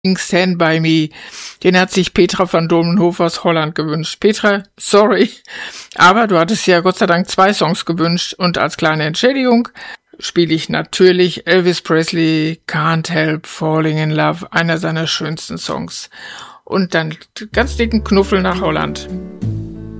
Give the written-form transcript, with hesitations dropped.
Stand By Me. Den hat sich Petra van Domenhof aus Holland gewünscht. Petra, sorry, aber du hattest ja Gott sei Dank 2 Songs gewünscht und als kleine Entschädigung spiele ich natürlich Elvis Presley, Can't Help Falling in Love, einer seiner schönsten Songs. Und dann ganz dicken Knuffel nach Holland.